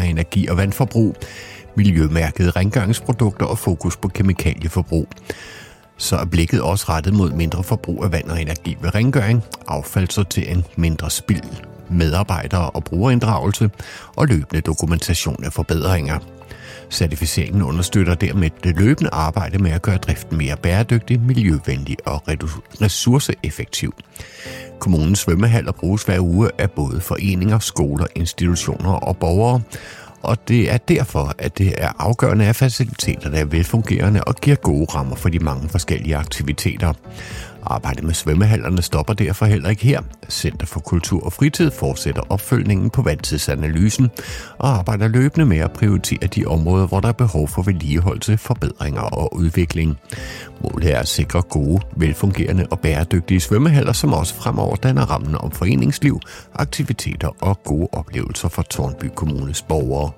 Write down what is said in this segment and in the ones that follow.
energi- og vandforbrug, miljømærkede rengøringsprodukter og fokus på kemikalieforbrug. Så er blikket også rettet mod mindre forbrug af vand og energi ved rengøring, affaldssortering, mindre spild, medarbejdere og brugerinddragelse og løbende dokumentation af forbedringer. Certificeringen understøtter dermed det løbende arbejde med at gøre driften mere bæredygtig, miljøvenlig og ressourceeffektiv. Kommunens svømmehaller bruges hver uge af både foreninger, skoler, institutioner og borgere, og det er derfor, at det er afgørende, at faciliteterne er velfungerende og giver gode rammer for de mange forskellige aktiviteter. Arbejdet med svømmehallerne stopper derfor heller ikke her. Center for Kultur og Fritid fortsætter opfølgningen på vandtidsanalysen og arbejder løbende med at prioritere de områder, hvor der er behov for vedligeholdelse, forbedringer og udvikling. Målet er at sikre gode, velfungerende og bæredygtige svømmehaller, som også fremover danner rammen om foreningsliv, aktiviteter og gode oplevelser for Tårnby Kommunes borgere.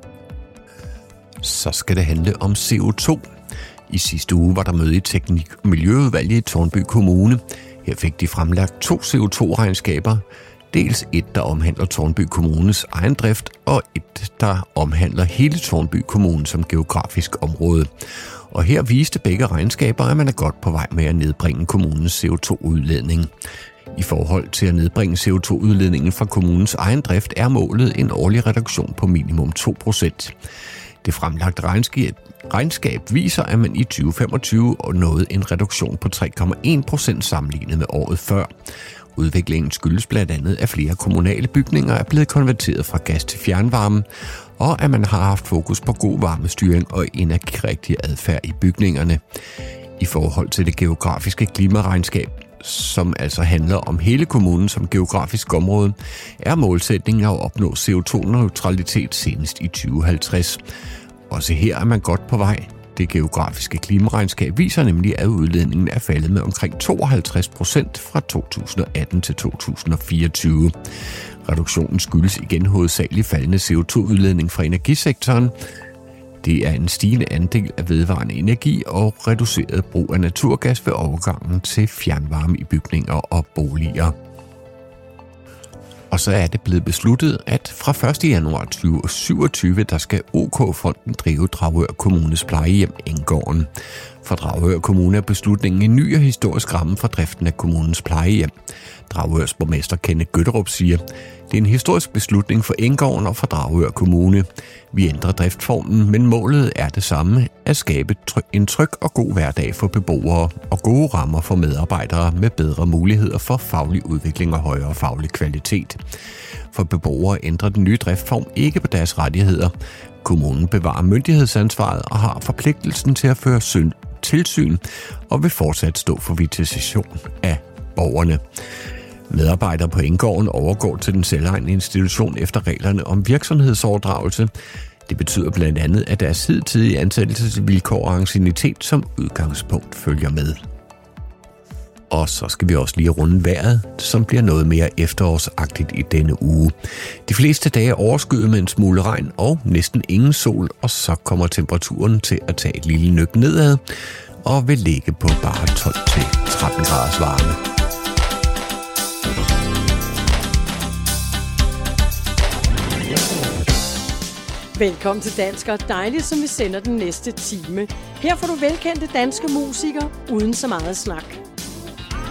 Så skal det handle om CO2. I sidste uge var der møde i Teknik- og Miljøudvalget i Tårnby Kommune. Her fik de fremlagt 2 CO2-regnskaber. Dels et, der omhandler Tårnby Kommunes egen drift, og et, der omhandler hele Tårnby Kommune som geografisk område. Og her viste begge regnskaber, at man er godt på vej med at nedbringe kommunens CO2-udledning. I forhold til at nedbringe CO2-udledningen fra kommunens egen drift er målet en årlig reduktion på minimum 2%. Det fremlagte regnskab viser, at man i 2025 nåede en reduktion på 3,1% sammenlignet med året før. Udviklingen skyldes blandt andet, at flere kommunale bygninger er blevet konverteret fra gas til fjernvarme, og at man har haft fokus på god varmestyring og energirigtig adfærd i bygningerne. I forhold til det geografiske klimaregnskab, som altså handler om hele kommunen som geografisk område, er målsætningen at opnå CO2-neutralitet senest i 2050. Også her er man godt på vej. Det geografiske klimaregnskab viser nemlig, at udledningen er faldet med omkring 52% fra 2018 til 2024. Reduktionen skyldes igen hovedsageligt faldende CO2-udledning fra energisektoren. Det er en stigende andel af vedvarende energi og reduceret brug af naturgas ved overgangen til fjernvarme i bygninger og boliger. Og så er det blevet besluttet, at fra 1. januar 2027, der skal OK-fonden drive Dragør Kommunes plejehjem Enggården. For Dragør Kommune er beslutningen en ny og historisk ramme for driften af kommunens plejehjem. Dragørs borgmester Kenneth Gøtterup siger, det er en historisk beslutning for Enggården og for Dragør Kommune. Vi ændrer driftformen, men målet er det samme, at skabe en tryg og god hverdag for beboere og gode rammer for medarbejdere med bedre muligheder for faglig udvikling og højere faglig kvalitet. For beboere ændrer den nye driftform ikke på deres rettigheder. Kommunen bevarer myndighedsansvaret og har forpligtelsen til at føre tilsyn og vil fortsat stå for visitation af borgerne. Medarbejdere på Enggården overgår til den selvejende institution efter reglerne om virksomhedsoverdragelse. Det betyder blandt andet, at deres hidtidige ansættelsesvilkår og anciennitet som udgangspunkt følger med. Og så skal vi også lige runde vejret, som bliver noget mere efterårsagtigt i denne uge. De fleste dage er overskyet med en smule regn og næsten ingen sol, og så kommer temperaturen til at tage et lille nøk nedad og vil ligge på bare 12-13 graders varme. Velkommen til Dansker. Dejligt, som vi sender den næste time. Her får du velkendte danske musikere uden så meget snak.